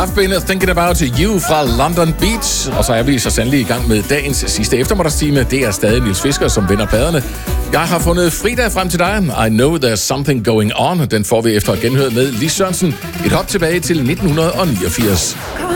I've been thinking about you fra London Beach. Og så er vi så sandelig i gang med dagens sidste eftermiddagstime. Det er stadig Niels Fisker, som vender baderne. Jeg har fundet Frida frem til dig. I know there's something going on. Den får vi efter at genhøre med Lis Sørensen. Et hop tilbage til 1989.